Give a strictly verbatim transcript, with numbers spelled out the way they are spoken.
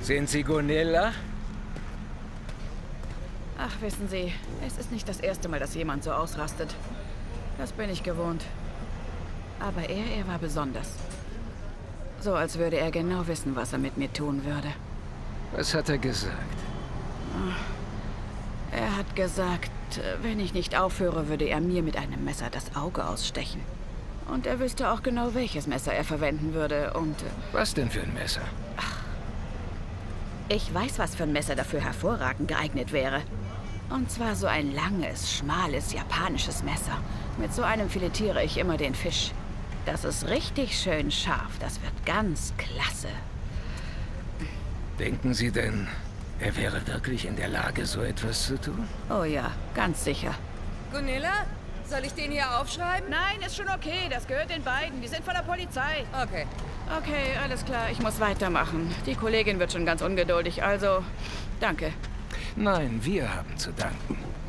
Sind Sie Gunilla? Ach, wissen Sie, es ist nicht das erste Mal, dass jemand so ausrastet. Das bin ich gewohnt. Aber er, er war besonders. So, als würde er genau wissen, was er mit mir tun würde. Was hat er gesagt? Er hat gesagt, wenn ich nicht aufhöre, würde er mir mit einem Messer das Auge ausstechen. Und er wüsste auch genau, welches Messer er verwenden würde und... Was denn für ein Messer? Ach, ich weiß, was für ein Messer dafür hervorragend geeignet wäre. Und zwar so ein langes, schmales, japanisches Messer. Mit so einem filetiere ich immer den Fisch. Das ist richtig schön scharf. Das wird ganz klasse. Denken Sie denn, er wäre wirklich in der Lage, so etwas zu tun? Oh ja, ganz sicher. Gunilla? Soll ich den hier aufschreiben? Nein, ist schon okay. Das gehört den beiden. Die sind von der Polizei. Okay. Okay, alles klar. Ich muss weitermachen. Die Kollegin wird schon ganz ungeduldig. Also, danke. Nein, wir haben zu danken.